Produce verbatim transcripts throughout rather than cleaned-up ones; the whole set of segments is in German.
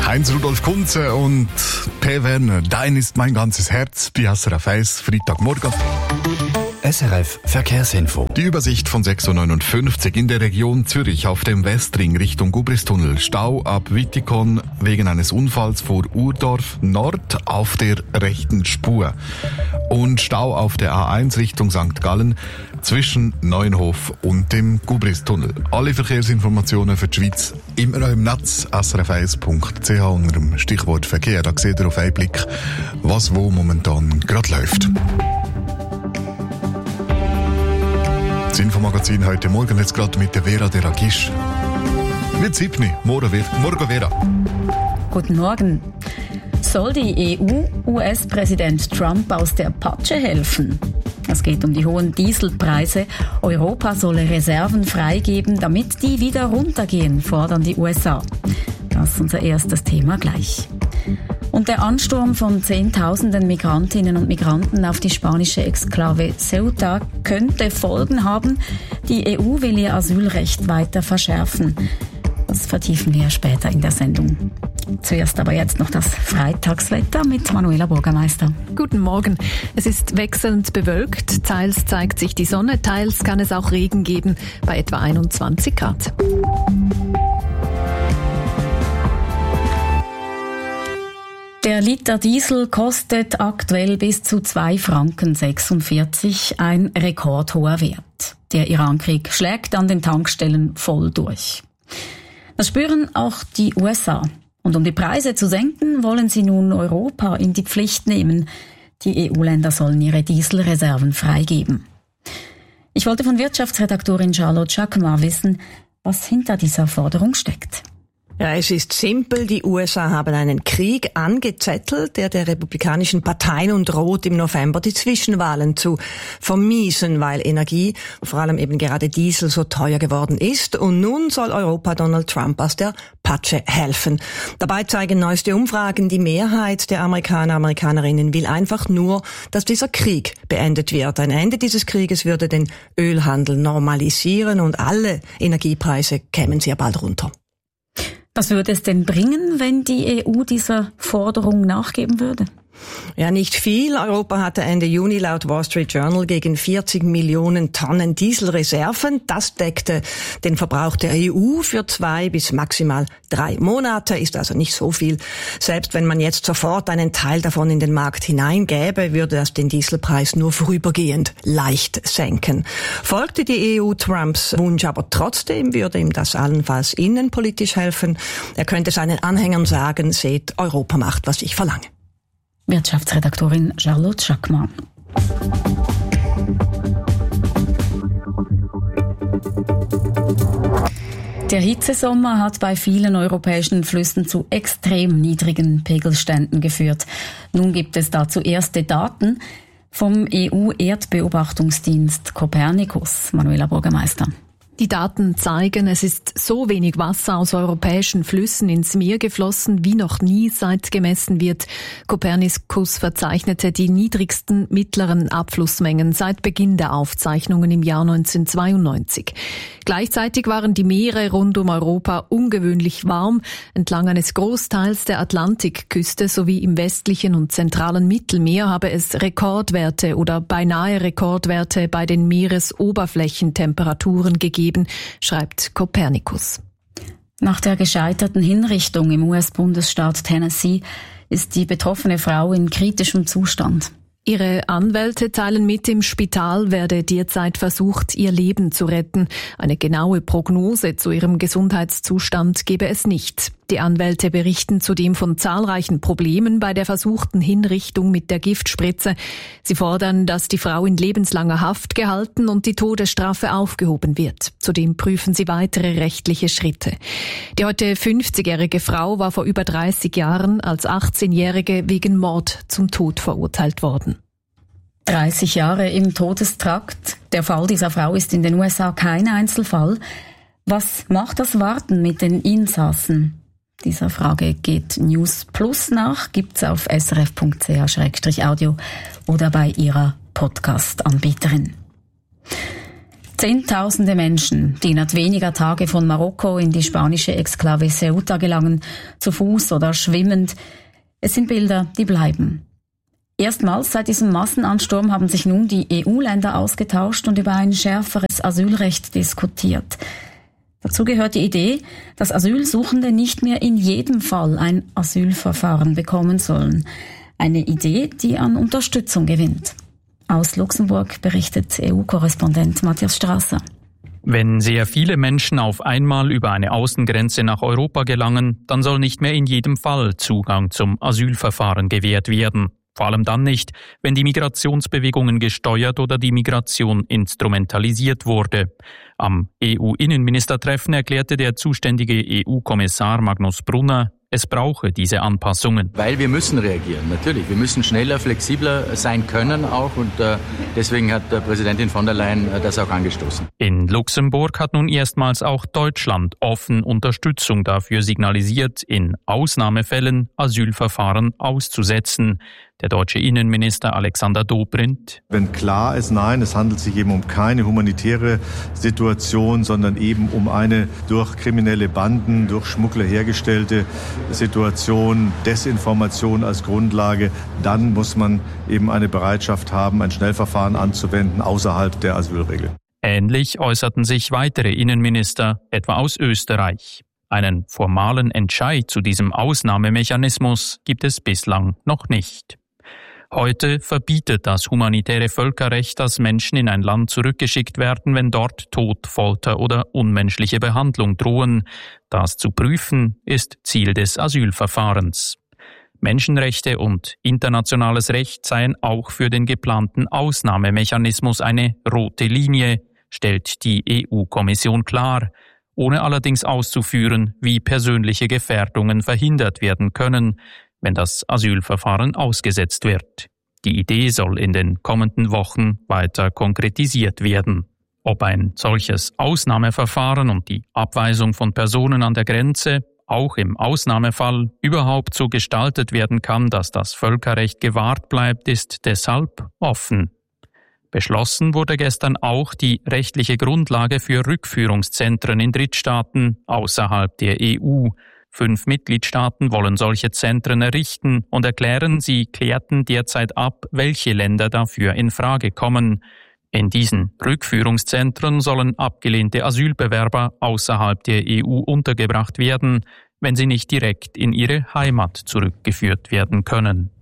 Heinz-Rudolf Kunze und P. Werner, dein ist mein ganzes Herz, bei S R F eins, Freitagmorgen. S R F Verkehrsinfo. Die Übersicht von sechs Uhr neunundfünfzig in der Region Zürich auf dem Westring Richtung Gubristunnel. Stau ab Wittikon wegen eines Unfalls vor Urdorf Nord auf der rechten Spur. Und Stau auf der A eins Richtung Sankt Gallen zwischen Neuenhof und dem Gubristunnel. Alle Verkehrsinformationen für die Schweiz immer im Netz s r f eins punkt c h unter dem Stichwort Verkehr. Da seht ihr auf einen Blick, was wo momentan gerade läuft. Das Infomagazin heute Morgen jetzt gerade mit der Vera de Ragisch. Mit Siebni, morgen Vera. Guten Morgen. Soll die E U U S-Präsident Trump aus der Patsche helfen? Es geht um die hohen Dieselpreise. Europa solle Reserven freigeben, damit die wieder runtergehen, fordern die U S A. Das ist unser erstes Thema gleich. Und der Ansturm von Zehntausenden Migrantinnen und Migranten auf die spanische Exklave Ceuta könnte Folgen haben. Die E U will ihr Asylrecht weiter verschärfen. Das vertiefen wir später in der Sendung. Zuerst aber jetzt noch das Freitagswetter mit Manuela Bürgermeister. Guten Morgen. Es ist wechselnd bewölkt. Teils zeigt sich die Sonne, teils kann es auch Regen geben bei etwa einundzwanzig Grad. Der Liter Diesel kostet aktuell bis zu zwei Franken sechsundvierzig, ein rekordhoher Wert. Der Irankrieg schlägt an den Tankstellen voll durch. Das spüren auch die U S A. Und um die Preise zu senken, wollen sie nun Europa in die Pflicht nehmen. Die E U-Länder sollen ihre Dieselreserven freigeben. Ich wollte von Wirtschaftsredaktorin Charlotte Jacquemart wissen, was hinter dieser Forderung steckt. Ja, es ist simpel. Die U S A haben einen Krieg angezettelt, der der republikanischen Partei nun droht, im November die Zwischenwahlen zu vermiesen, weil Energie, vor allem eben gerade Diesel, so teuer geworden ist. Und nun soll Europa Donald Trump aus der Patsche helfen. Dabei zeigen neueste Umfragen, die Mehrheit der Amerikaner, Amerikanerinnen will einfach nur, dass dieser Krieg beendet wird. Ein Ende dieses Krieges würde den Ölhandel normalisieren und alle Energiepreise kämen sehr bald runter. Was würde es denn bringen, wenn die E U dieser Forderung nachgeben würde? Ja, nicht viel. Europa hatte Ende Juni laut Wall Street Journal gegen vierzig Millionen Tonnen Dieselreserven. Das deckte den Verbrauch der E U für zwei bis maximal drei Monate, ist also nicht so viel. Selbst wenn man jetzt sofort einen Teil davon in den Markt hineingäbe, würde das den Dieselpreis nur vorübergehend leicht senken. Folgte die E U Trumps Wunsch aber trotzdem, würde ihm das allenfalls innenpolitisch helfen. Er könnte seinen Anhängern sagen, seht, Europa macht, was ich verlange. Wirtschaftsredaktorin Charlotte Jacquemart. Der Hitzesommer hat bei vielen europäischen Flüssen zu extrem niedrigen Pegelständen geführt. Nun gibt es dazu erste Daten vom E U-Erdbeobachtungsdienst Copernicus. Manuela Bürgermeister. Die Daten zeigen, es ist so wenig Wasser aus europäischen Flüssen ins Meer geflossen, wie noch nie seit gemessen wird. Copernicus verzeichnete die niedrigsten mittleren Abflussmengen seit Beginn der Aufzeichnungen im Jahr neunzehnhundertzweiundneunzig. Gleichzeitig waren die Meere rund um Europa ungewöhnlich warm. Entlang eines Großteils der Atlantikküste sowie im westlichen und zentralen Mittelmeer habe es Rekordwerte oder beinahe Rekordwerte bei den Meeresoberflächentemperaturen gegeben, schreibt Copernicus. Nach der gescheiterten Hinrichtung im U S-Bundesstaat Tennessee ist die betroffene Frau in kritischem Zustand. Ihre Anwälte teilen mit, im Spital werde derzeit versucht, ihr Leben zu retten. Eine genaue Prognose zu ihrem Gesundheitszustand gebe es nicht. Die Anwälte berichten zudem von zahlreichen Problemen bei der versuchten Hinrichtung mit der Giftspritze. Sie fordern, dass die Frau in lebenslanger Haft gehalten und die Todesstrafe aufgehoben wird. Zudem prüfen sie weitere rechtliche Schritte. Die heute fünfzigjährige Frau war vor über dreißig Jahren als achtzehnjährige wegen Mord zum Tod verurteilt worden. dreißig Jahre im Todestrakt. Der Fall dieser Frau ist in den U S A kein Einzelfall. Was macht das Warten mit den Insassen? Dieser Frage geht News Plus nach, gibt's auf s r f punkt c h slash audio oder bei Ihrer Podcast-Anbieterin. Zehntausende Menschen, die innerhalb weniger Tage von Marokko in die spanische Exklave Ceuta gelangen, zu Fuß oder schwimmend. Es sind Bilder, die bleiben. Erstmals seit diesem Massenansturm haben sich nun die E U-Länder ausgetauscht und über ein schärferes Asylrecht diskutiert. Dazu gehört die Idee, dass Asylsuchende nicht mehr in jedem Fall ein Asylverfahren bekommen sollen. Eine Idee, die an Unterstützung gewinnt. Aus Luxemburg berichtet E U-Korrespondent Matthias Strasser. Wenn sehr viele Menschen auf einmal über eine Außengrenze nach Europa gelangen, dann soll nicht mehr in jedem Fall Zugang zum Asylverfahren gewährt werden. Vor allem dann nicht, wenn die Migrationsbewegungen gesteuert oder die Migration instrumentalisiert wurde. Am E U-Innenministertreffen erklärte der zuständige E U-Kommissar Magnus Brunner, es brauche diese Anpassungen. Weil wir müssen reagieren, natürlich. Wir müssen schneller, flexibler sein können auch und äh, deswegen hat äh, Präsidentin von der Leyen äh, das auch angestoßen. In Luxemburg hat nun erstmals auch Deutschland offen Unterstützung dafür signalisiert, in Ausnahmefällen Asylverfahren auszusetzen. Der deutsche Innenminister Alexander Dobrindt. Wenn klar ist, nein, es handelt sich eben um keine humanitäre Situation, sondern eben um eine durch kriminelle Banden, durch Schmuggler hergestellte Situation, Desinformation als Grundlage, dann muss man eben eine Bereitschaft haben, ein Schnellverfahren anzuwenden außerhalb der Asylregel. Ähnlich äußerten sich weitere Innenminister, etwa aus Österreich. Einen formalen Entscheid zu diesem Ausnahmemechanismus gibt es bislang noch nicht. Heute verbietet das humanitäre Völkerrecht, dass Menschen in ein Land zurückgeschickt werden, wenn dort Tod, Folter oder unmenschliche Behandlung drohen. Das zu prüfen ist Ziel des Asylverfahrens. Menschenrechte und internationales Recht seien auch für den geplanten Ausnahmemechanismus eine rote Linie, stellt die E U-Kommission klar, ohne allerdings auszuführen, wie persönliche Gefährdungen verhindert werden können, wenn das Asylverfahren ausgesetzt wird. Die Idee soll in den kommenden Wochen weiter konkretisiert werden. Ob ein solches Ausnahmeverfahren und die Abweisung von Personen an der Grenze auch im Ausnahmefall überhaupt so gestaltet werden kann, dass das Völkerrecht gewahrt bleibt, ist deshalb offen. Beschlossen wurde gestern auch die rechtliche Grundlage für Rückführungszentren in Drittstaaten außerhalb der E U. Fünf Mitgliedstaaten wollen solche Zentren errichten und erklären, sie klärten derzeit ab, welche Länder dafür in Frage kommen. In diesen Rückführungszentren sollen abgelehnte Asylbewerber außerhalb der E U untergebracht werden, wenn sie nicht direkt in ihre Heimat zurückgeführt werden können.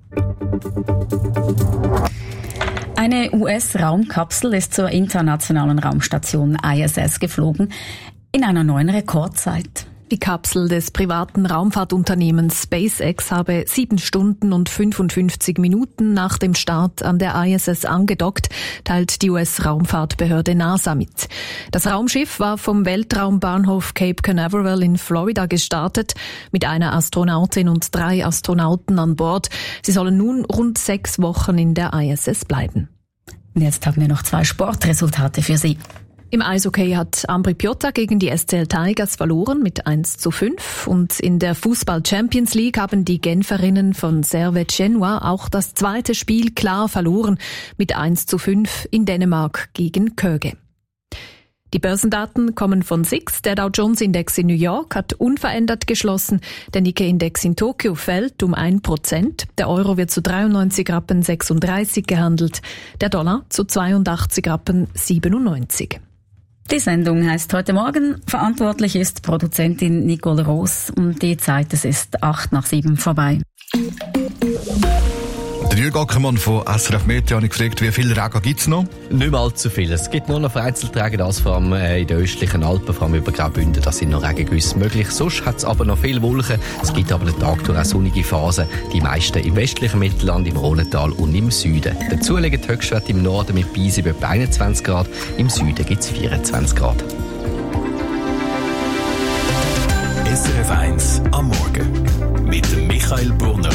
Eine U S-Raumkapsel ist zur internationalen Raumstation I S S geflogen, in einer neuen Rekordzeit. Die Kapsel des privaten Raumfahrtunternehmens SpaceX habe sieben Stunden und fünfundfünfzig Minuten nach dem Start an der I S S angedockt, teilt die U S-Raumfahrtbehörde NASA mit. Das Raumschiff war vom Weltraumbahnhof Cape Canaveral in Florida gestartet, mit einer Astronautin und drei Astronauten an Bord. Sie sollen nun rund sechs Wochen in der I S S bleiben. Und jetzt haben wir noch zwei Sportresultate für Sie. Im Eishockey hat Ambri Piotta gegen die S C L Tigers verloren mit eins zu fünf und in der Fußball-Champions League haben die Genferinnen von Servette Genua auch das zweite Spiel klar verloren mit eins zu fünf in Dänemark gegen Køge. Die Börsendaten kommen von S I X. Der Dow Jones Index in New York hat unverändert geschlossen. Der Nikkei Index in Tokio fällt um ein Prozent. Der Euro wird zu dreiundneunzig Rappen sechsunddreißig gehandelt. Der Dollar zu zweiundachtzig Rappen siebenundneunzig. Die Sendung heißt heute Morgen. Verantwortlich ist Produzentin Nicole Roos. Und die Zeit, es ist acht nach sieben vorbei. Der Jürg Ackermann von S R F Meteo hat gefragt, wie viel Regen gibt es noch? Nicht mehr allzu viel. Es gibt nur noch vereinzelt Regen, das vor allem in den östlichen Alpen, vor allem über Graubünden, da sind noch Regengüsse möglich. Sonst hat es aber noch viele Wolken. Es gibt aber den Tag durch auch sonnige Phasen, die meisten im westlichen Mittelland, im Rhontal und im Süden. Dazu liegen die Höchstwerte im Norden mit Beisib etwa einundzwanzig Grad, im Süden gibt es vierundzwanzig Grad. S R F eins am Morgen mit Michael Brunner.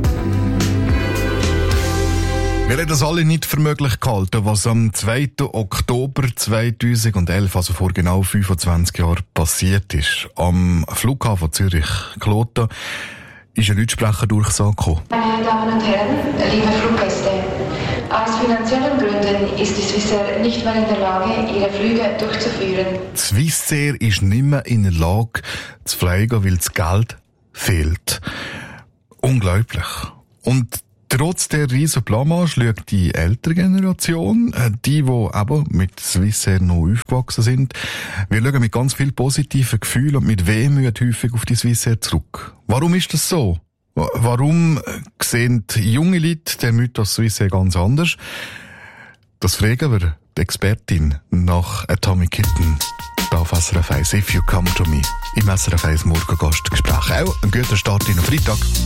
Wir haben das alle nicht für möglich gehalten, was am zweiten Oktober zweitausendelf, also vor genau fünfundzwanzig Jahren, passiert ist. Am Flughafen Zürich-Kloten ist ein Lautsprecherdurchsage gekommen. Meine Damen und Herren, liebe Fluggäste, Aus finanziellen Gründen ist die Swissair nicht mehr in der Lage, ihre Flüge durchzuführen. Die Swissair ist nicht mehr in der Lage zu fliegen, weil das Geld fehlt. Unglaublich. Und trotz der riesen Blamage schaut die ältere Generation, die, die aber mit Swissair noch aufgewachsen sind, wir schauen mit ganz viel positiven Gefühlen und mit Wehmut häufig auf die Swissair zurück. Warum ist das so? Warum sehen junge Leute den Mythos Swissair ganz anders? Das fragen wir die Expertin nach Atomic Kitten. Da auf S R F eins, If You Come To Me, im S R F eins Morgengastgespräch. Auch ein guter Start in den Freitag.